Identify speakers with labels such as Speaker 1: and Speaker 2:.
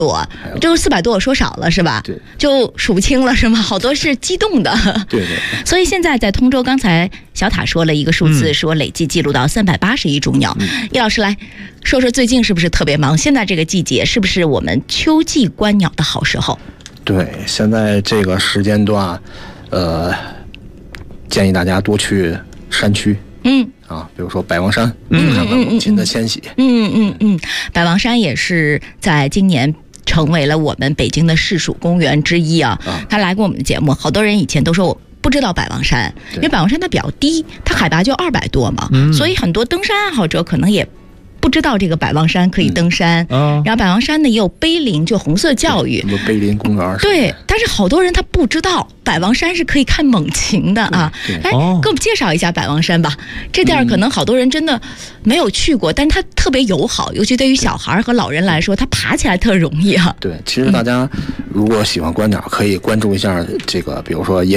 Speaker 1: 多，就400多我说少了是吧？
Speaker 2: 对，
Speaker 1: 就数不清了是吗？好多是激动的。
Speaker 2: 对对。
Speaker 1: 所以现在在通州，刚才小塔说了一个数字，说累计记录到381种鸟。叶老师来说说最近是不是特别忙？现在这个季节是不是我们秋季观鸟的好时候？
Speaker 2: 对，现在这个时间段，建议大家多去山区。比如说百望山，看看猛禽的迁徙。
Speaker 1: 百望山也是在今年成为了我们北京的市属公园之一啊。他来过我们的节目，好多人以前都说我不知道百望山，因为百望山它比较低，它海拔就200多嘛，所以很多登山爱好者可能也不知道这个百望山可以登山。然后百望山呢也有碑林，就红色教育，
Speaker 2: 什么碑林公园。
Speaker 1: 对，但是好多人他不知道百望山是可以看猛禽的啊。来，给我们介绍一下百望山吧。这地儿可能好多人真的没有去过，但是它特别友好，尤其对于小孩和老人来说，它爬起来特容易啊。
Speaker 2: 对，其实大家如果喜欢观鸟，可以关注一下这个，比如说